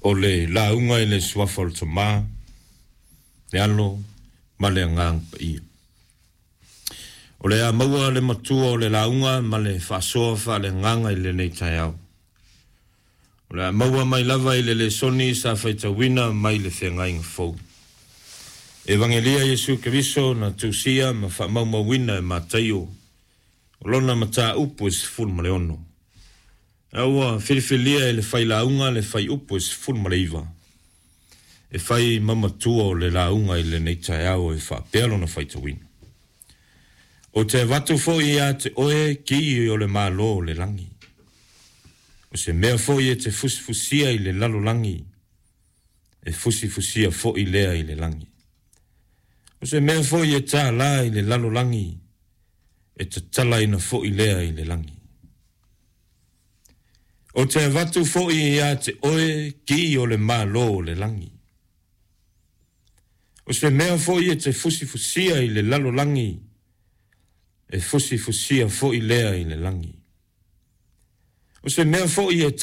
o le launga i le suafol toma, le alo, ma le ngang pa ia. O le a maua le matua o le launga, ma le whasoa wha le nganga i le nei tai au. O le a maua mai lava i le soni sa whaitawina mai le whengai ngafou. Evangelia Jesu Keriso na tusia ma whamau e mataio. O lona mata upo is full maleono. Aua filifilia e le whai launga le whai upo is full maleiva. E whai mamatua o le launga i le neitai au e whapealo na whaitawina. O te watu foi a te oe ki o le malo le langi. O se mea foi e te fusifusia i le lalo langi. E fusifusia foi lea i le langi. O se mea foi e tā la i le lalo langi. E te tala ina foi lea i le langi. O te watu foi a te oe ki o le malo le langi. O se mea foi e te fusifusia i le lalo langi. E fusifusia foi lea i le langi. O se mea foi e